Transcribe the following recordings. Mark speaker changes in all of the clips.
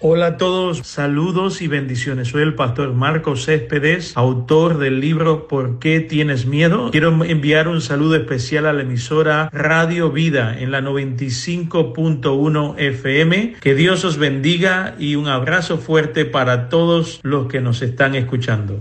Speaker 1: Hola a todos, saludos y bendiciones. Soy el pastor Marcos Céspedes, autor del libro ¿Por qué tienes miedo? Quiero enviar un saludo especial a la emisora Radio Vida en la 95.1 FM. Que Dios os bendiga y un abrazo fuerte para todos los que nos están escuchando.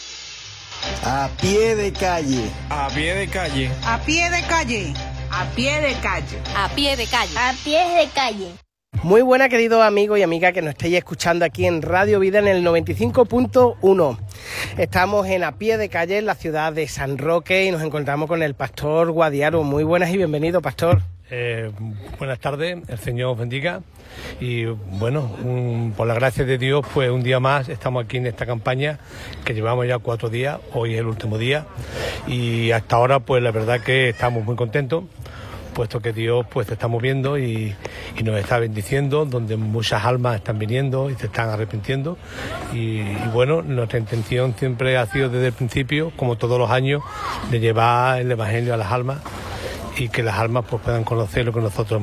Speaker 2: A pie de calle.
Speaker 3: A pie de calle.
Speaker 4: A pie de calle.
Speaker 5: A pie de calle.
Speaker 6: A pie de calle.
Speaker 7: A pie de calle.
Speaker 2: Muy buena, queridos amigos y amigas que nos estéis escuchando aquí en Radio Vida en el 95.1. Estamos en A Pie de Calle en la ciudad de San Roque y nos encontramos con el pastor Guadiaro. Muy buenas y bienvenido, pastor.
Speaker 8: Buenas tardes, el Señor os bendiga y bueno, por la gracia de Dios, pues un día más estamos aquí en esta campaña que llevamos ya 4 días, hoy es el último día y hasta ahora pues la verdad que estamos muy contentos, puesto que Dios pues se está moviendo y nos está bendiciendo, donde muchas almas están viniendo y se están arrepintiendo y bueno, nuestra intención siempre ha sido desde el principio, como todos los años, de llevar el Evangelio a las almas y que las almas pues puedan conocer lo que nosotros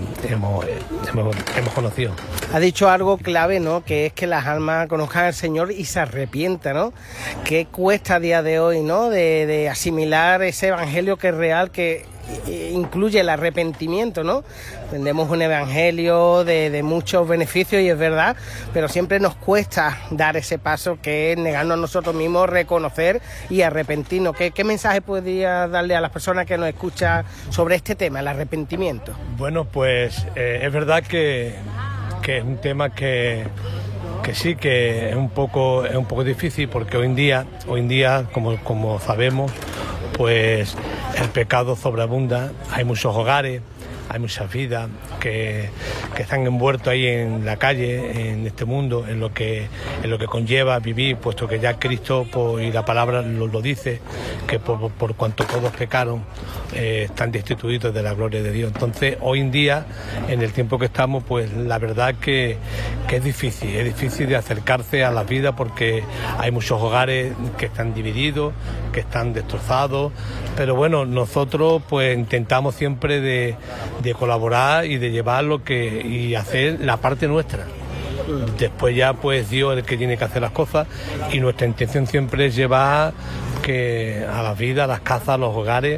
Speaker 8: hemos conocido.
Speaker 2: Ha dicho algo clave, ¿no? Que es que las almas conozcan al Señor y se arrepientan, ¿no? ¿Qué cuesta a día de hoy, ¿no? De asimilar ese evangelio que es real, que incluye el arrepentimiento, ¿no? Vendemos un evangelio de muchos beneficios y es verdad, pero siempre nos cuesta dar ese paso que es negarnos a nosotros mismos, reconocer y arrepentirnos. ¿Qué mensaje podría darle a las personas que nos escuchan sobre este tema, el arrepentimiento?
Speaker 8: Bueno, pues es verdad que es un tema que sí, que es un poco difícil, porque hoy en día como sabemos, pues el pecado sobreabunda, hay muchos hogares, hay muchas vidas que están envueltos ahí en la calle, en este mundo, en lo que conlleva vivir, puesto que ya Cristo y la palabra lo dice, que por cuanto todos pecaron, están destituidos de la gloria de Dios. Entonces, hoy en día, en el tiempo que estamos, pues la verdad que es difícil de acercarse a la vida, porque hay muchos hogares que están divididos, que están destrozados, pero bueno, nosotros pues intentamos siempre de colaborar y de llevar y hacer la parte nuestra. Después ya pues Dios es el que tiene que hacer las cosas y nuestra intención siempre es llevar a las vidas, a las casas, a los hogares,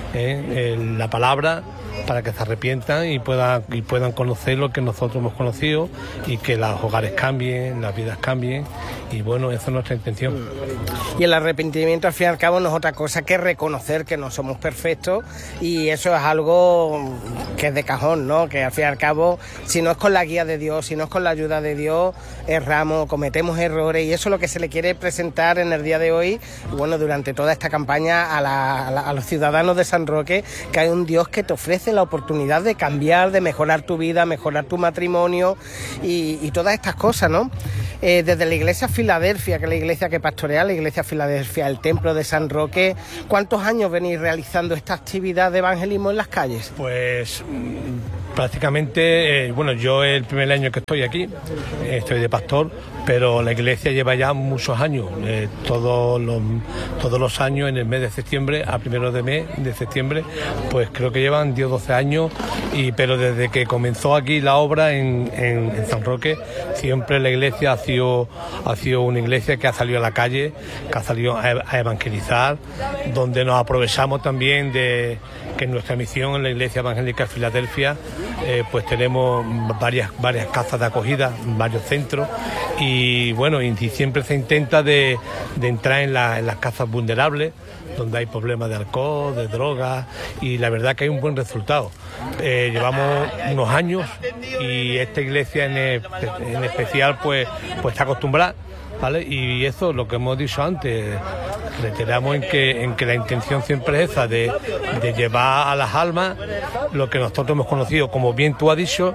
Speaker 8: la palabra, para que se arrepientan y puedan conocer lo que nosotros hemos conocido y que los hogares cambien, las vidas cambien y bueno, esa es nuestra intención.
Speaker 2: Y el arrepentimiento al fin y al cabo no es otra cosa que reconocer que no somos perfectos y eso es algo que es de cajón, ¿no? Que al fin y al cabo, si no es con la guía de Dios, si no es con la ayuda de Dios, erramos, cometemos errores y eso es lo que se le quiere presentar en el día de hoy y bueno, durante toda esta campaña a los ciudadanos de San Roque, que hay un Dios que te ofrece la oportunidad de cambiar, de mejorar tu vida, mejorar tu matrimonio y todas estas cosas, ¿no? Desde la iglesia Filadelfia, que es la iglesia que pastorea, la iglesia Filadelfia, el templo de San Roque, ¿cuántos años venís realizando esta actividad de evangelismo en las calles?
Speaker 8: Pues prácticamente, yo el primer año que estoy aquí, estoy de pastor, pero la iglesia lleva ya muchos años, todos los años en el mes de septiembre, a primeros de mes de septiembre, pues creo que llevan 10 o 12 años, pero desde que comenzó aquí la obra en San Roque, siempre la iglesia ha sido una iglesia que ha salido a la calle, que ha salido a evangelizar, donde nos aprovechamos también de que en nuestra misión en la Iglesia Evangélica de Filadelfia pues tenemos varias casas de acogida, varios centros y bueno, y siempre se intenta de entrar en las casas vulnerables donde hay problemas de alcohol, de drogas y la verdad que hay un buen resultado. Llevamos unos años y esta iglesia en especial pues está acostumbrada, ¿vale? Y eso, lo que hemos dicho antes, reiteramos en que la intención siempre es esa, de llevar a las almas lo que nosotros hemos conocido. Como bien tú has dicho,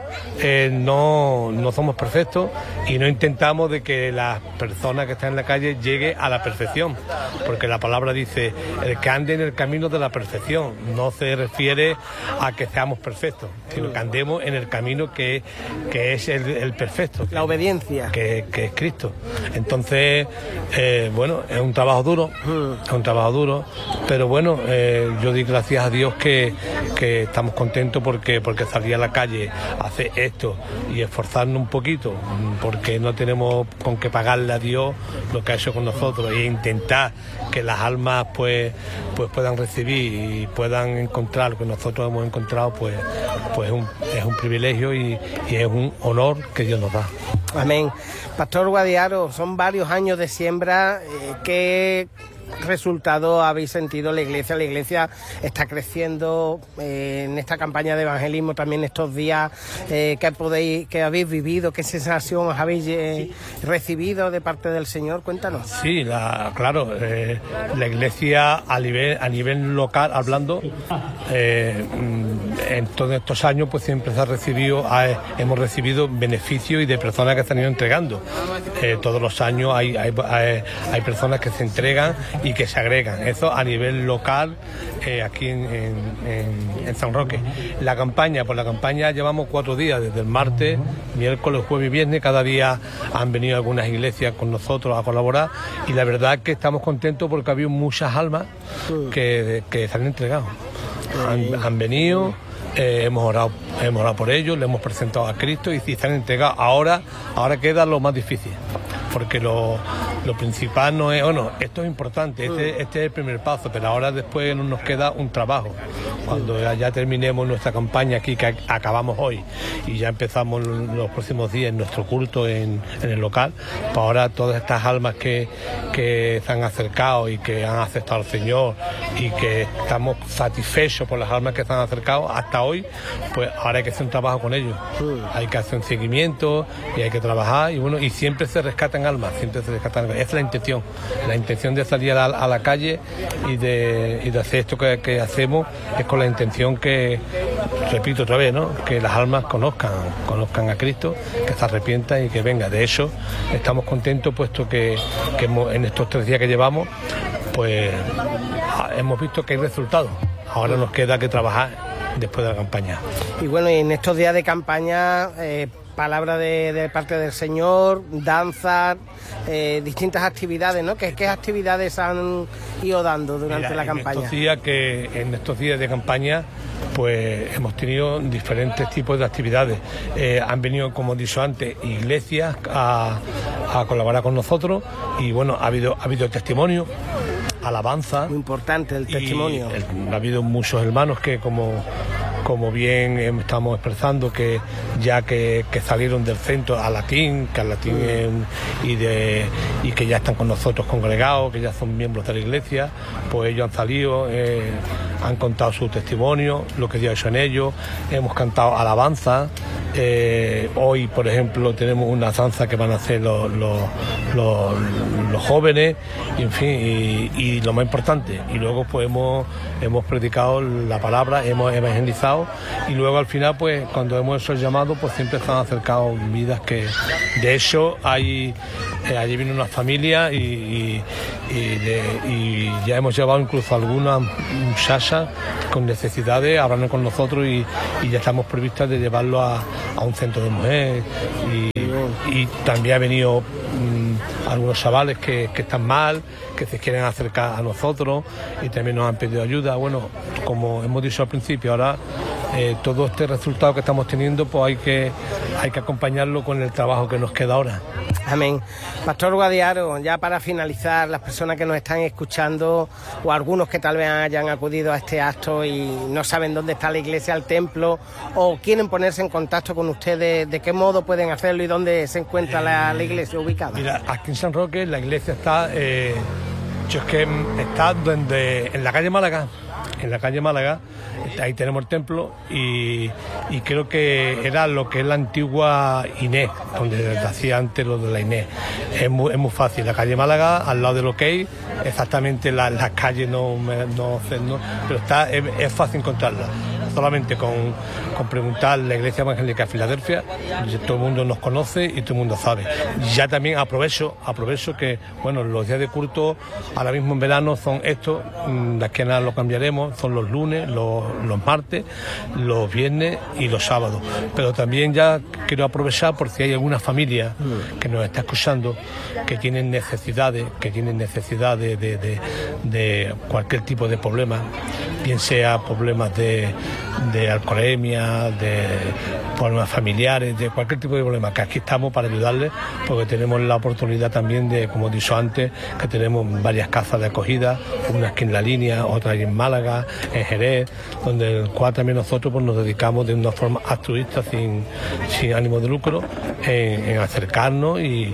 Speaker 8: no somos perfectos y no intentamos de que las personas que están en la calle lleguen a la perfección, porque la palabra dice, el que ande en el camino de la perfección, no se refiere a que seamos perfectos, sino que andemos en el camino que es el perfecto.
Speaker 2: La obediencia.
Speaker 8: Que es Cristo. Entonces, es un trabajo duro, es un trabajo duro, pero bueno, yo doy gracias a Dios que estamos contentos porque salir a la calle, hacer esto y esforzarnos un poquito, porque no tenemos con qué pagarle a Dios lo que ha hecho con nosotros, e intentar que las almas pues puedan recibir y puedan encontrar lo que nosotros hemos encontrado, pues es un privilegio y es un honor que Dios nos da.
Speaker 2: Amén. Pastor Guadiaro, son varios años de siembra. ¿Qué resultado habéis sentido la iglesia? La iglesia está creciendo en esta campaña de evangelismo también estos días. ¿Qué habéis vivido? ¿Qué sensación os habéis recibido de parte del Señor? Cuéntanos.
Speaker 8: Sí, claro, la iglesia a nivel local, hablando, en todos estos años pues siempre hemos recibido beneficios y de personas que se han ido entregando. Todos los años hay personas que se entregan y que se agregan, eso a nivel local, aquí en San Roque. La campaña llevamos 4 días, desde el martes, miércoles, jueves y viernes. Cada día han venido algunas iglesias con nosotros a colaborar, y la verdad es que estamos contentos porque ha habido muchas almas que se han entregado, han venido. Hemos orado por ellos, le hemos presentado a Cristo y se han entregado. Ahora queda lo más difícil, porque lo principal no es, esto es importante, este es el primer paso, pero ahora después nos queda un trabajo. Cuando ya terminemos nuestra campaña aquí, que acabamos hoy, y ya empezamos los próximos días nuestro culto en el local, pues ahora todas estas almas que se han acercado y que han aceptado al Señor, y que estamos satisfechos por las almas que se han acercado hasta hoy, pues ahora hay que hacer un trabajo con ellos. Hay que hacer un seguimiento y hay que trabajar, y siempre se rescatan almas, Esa es la intención de salir a la calle y de hacer esto que hacemos, es con la intención que, repito otra vez, ¿no?, que las almas conozcan a Cristo, que se arrepientan y que venga. De hecho, estamos contentos puesto que en estos 3 días que llevamos, pues hemos visto que hay resultados. Ahora nos queda que trabajar después de la campaña.
Speaker 2: Y bueno, y en estos días de campaña, palabra de parte del Señor, danza, distintas actividades, ¿no? ¿Qué actividades han ido dando durante la campaña?
Speaker 8: En estos días de campaña, pues hemos tenido diferentes tipos de actividades. Han venido, como he dicho antes, iglesias a colaborar con nosotros, y bueno, ha habido testimonio, alabanza.
Speaker 2: Muy importante el testimonio.
Speaker 8: Ha habido muchos hermanos que, como bien estamos expresando, que ya que salieron del centro a Latín, y que ya están con nosotros congregados, que ya son miembros de la iglesia, pues ellos han salido, han contado su testimonio, lo que Dios ha hecho en ellos. Hemos cantado alabanza. Hoy, por ejemplo, tenemos una danza que van a hacer los jóvenes, y en fin, y lo más importante, y luego pues hemos predicado la palabra, hemos evangelizado, y luego al final, pues cuando hemos hecho el llamado, pues siempre se han acercado vidas que, de hecho, allí viene una familia y ya hemos llevado incluso algunas muchachas con necesidades, hablando con nosotros, y ya estamos previstas de llevarlo a un centro de mujeres, y también ha venido algunos chavales que están mal, que se quieren acercar a nosotros, y también nos han pedido ayuda. Bueno, como hemos dicho al principio, ahora todo este resultado que estamos teniendo, pues hay que acompañarlo con el trabajo que nos queda ahora.
Speaker 2: Amén. Pastor Guadiaro, ya para finalizar, las personas que nos están escuchando, o algunos que tal vez hayan acudido a este acto y no saben dónde está la iglesia, el templo, o quieren ponerse en contacto con ustedes, ¿de qué modo pueden hacerlo y dónde se encuentra la iglesia ubicada?
Speaker 8: Mira, aquí en San Roque la iglesia está, está en la calle Málaga. En la calle Málaga, ahí tenemos el templo, y creo que era lo que es la antigua Inés, donde hacía antes lo de la Inés. Es muy fácil, la calle Málaga, al lado del OK, exactamente la calle no, pero es fácil encontrarla. solamente con preguntar la Iglesia Evangélica de Filadelfia, todo el mundo nos conoce y todo el mundo sabe. Ya también aprovecho que, bueno, los días de culto ahora mismo en verano son estos, de aquí a nada lo cambiaremos, son los lunes, los martes, los viernes y los sábados. Pero también ya quiero aprovechar por si hay alguna familia que nos está escuchando que tienen necesidades, de cualquier tipo de problema, bien sea problemas de alcoholemia, de problemas familiares, de cualquier tipo de problema, que aquí estamos para ayudarles, porque tenemos la oportunidad también de, como he dicho antes, que tenemos varias casas de acogida, una aquí en La Línea, otra aquí en Málaga, en Jerez, donde el cual también nosotros pues, nos dedicamos de una forma altruista, sin ánimo de lucro, en acercarnos y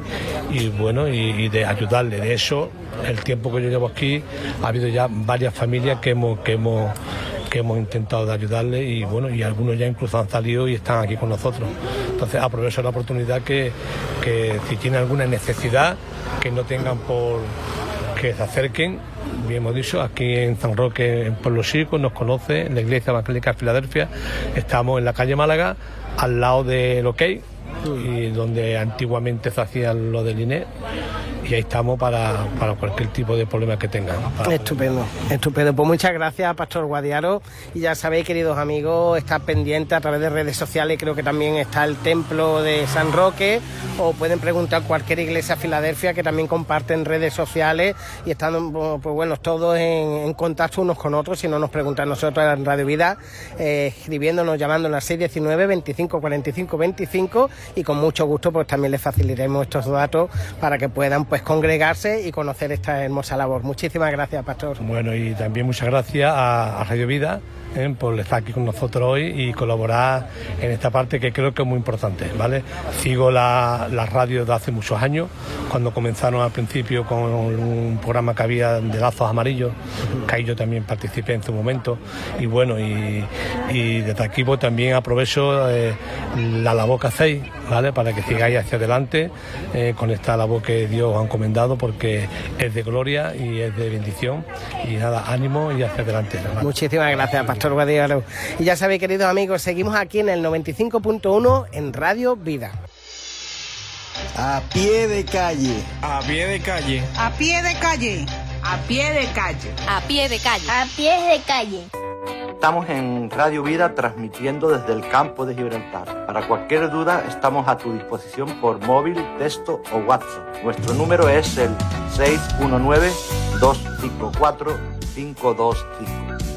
Speaker 8: de ayudarles. De hecho, el tiempo que yo llevo aquí, ha habido ya varias familias que hemos intentado de ayudarles y bueno, y algunos ya incluso han salido y están aquí con nosotros. Entonces aprovecho la oportunidad que si tienen alguna necesidad, que no tengan por que se acerquen. Bien hemos dicho, aquí en San Roque, en Pueblo Chico, nos conoce, en la Iglesia Evangélica de Filadelfia. Estamos en la calle Málaga, al lado del OK, y donde antiguamente se hacía lo del INE. Y ahí estamos para cualquier tipo de problema que tengan.
Speaker 2: Estupendo. Pues muchas gracias, Pastor Guadiaro. Y ya sabéis, queridos amigos, estar pendientes a través de redes sociales. Creo que también está el templo de San Roque, o pueden preguntar cualquier iglesia Filadelfia, que también comparten redes sociales y están, pues bueno, todos en contacto unos con otros. Si no, nos preguntan nosotros en Radio Vida, escribiéndonos, llamándonos al 619 25 45 25, y con mucho gusto pues también les facilitaremos estos datos para que puedan pues congregarse y conocer esta hermosa labor. Muchísimas gracias, Pastor.
Speaker 8: Bueno, y también muchas gracias a Radio Vida por estar aquí con nosotros hoy y colaborar en esta parte que creo que es muy importante, ¿vale? Sigo la radio de hace muchos años, cuando comenzaron al principio con un programa que había de Lazos Amarillos, que ahí yo también participé en su momento, y bueno, y desde aquí pues también aprovecho la labor que hacéis, ¿vale? Para que sigáis hacia adelante con esta labor que Dios os ha encomendado, porque es de gloria y es de bendición, y nada, ánimo y hacia adelante, ¿verdad?
Speaker 2: Muchísimas gracias, Pastor Guadiaro. Y ya sabéis, queridos amigos, seguimos aquí en el 95.1 en Radio Vida.
Speaker 3: A pie de calle.
Speaker 4: A pie de calle.
Speaker 5: A pie de calle.
Speaker 6: A pie de calle.
Speaker 7: A pie de calle.
Speaker 9: A pie de calle.
Speaker 10: Estamos en Radio Vida transmitiendo desde el campo de Gibraltar. Para cualquier duda estamos a tu disposición por móvil, texto o WhatsApp. Nuestro número es el 619-254-525.